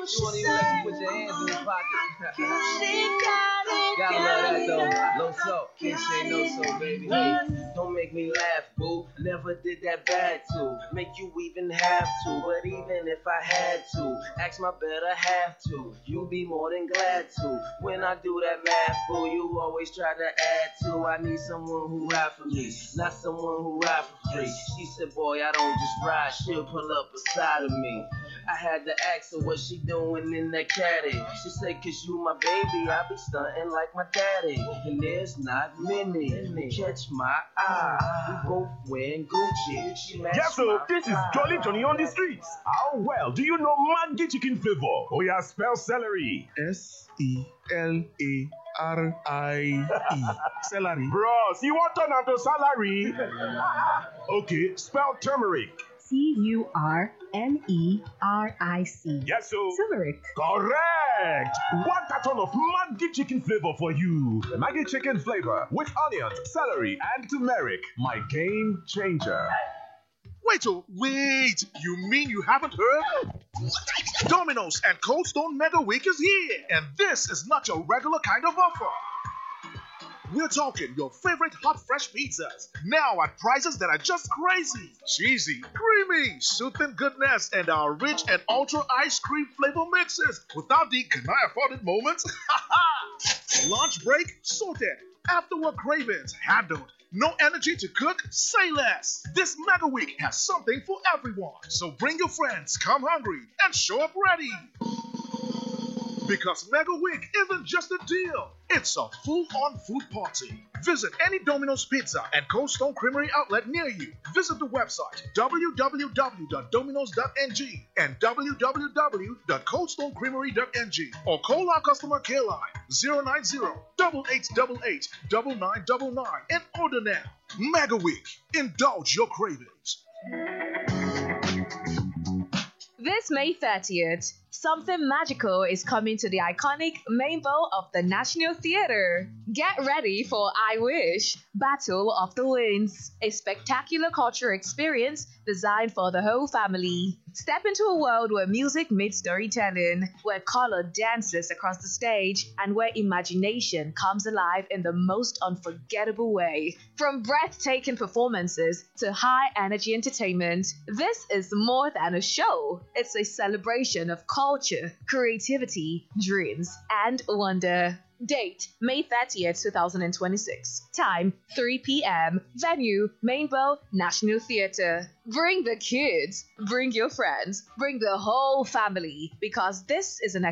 You won't even let you put your hands in your pocket. Gotta love that though. Low salt, can't say no so, baby. Hey, don't make me laugh, boo. Never did that bad to make you even have to. But even if I had to, ask my better half to. You be more than glad to. When I do that math, boo, you always try to add to. I need someone who ride for me, not someone who ride for free. She said, boy, I don't just ride, she'll pull up beside of me. I had to ask her what she doing in that caddy. She said, cause you my baby, I be stunting like my daddy. And there's not many catch my eye. We both wearing Gucci. Yes, so this is Jolly Johnny on the streets. How well do you know Maggi chicken flavor? Oh yeah, spell celery. Celerie. Celery. Bros, you want to turn to salary? Okay, spell turmeric. Turmeric. Yes, so. Turmeric. Correct! One carton of Maggi chicken flavor for you. The Maggi chicken flavor with onions, celery, and turmeric. My game changer. Wait! You mean you haven't heard? Domino's and Cold Stone Mega Week is here, and this is not your regular kind of offer. We're talking your favorite hot fresh pizzas, now at prices that are just crazy. Cheesy, creamy, soothing goodness, and our rich and ultra ice cream flavor mixes without the can I afford it moments? Lunch break sorted. After work cravings handled. No energy to cook? Say less. This Mega Week has something for everyone. So bring your friends, come hungry, and show up ready. Because Mega Week isn't just a deal, it's a full-on food party. Visit any Domino's Pizza and Cold Stone Creamery outlet near you. Visit the website www.dominos.ng and www.coldstonecreamery.ng or call our customer care line 090-8888-9999 and order now. Mega Week. Indulge your cravings. This May 30th, something magical is coming to the iconic main bowl of the National Theatre. Get ready for I Wish, Battle of the Winds, a spectacular cultural experience designed for the whole family. Step into a world where music meets storytelling, where color dances across the stage, and where imagination comes alive in the most unforgettable way. From breathtaking performances to high-energy entertainment, this is more than a show. It's a celebration of culture, creativity, dreams, and wonder. Date, May 30th, 2026. Time, 3 p.m. Venue, Mainbow National Theatre. Bring the kids, bring your friends, bring the whole family, because this is an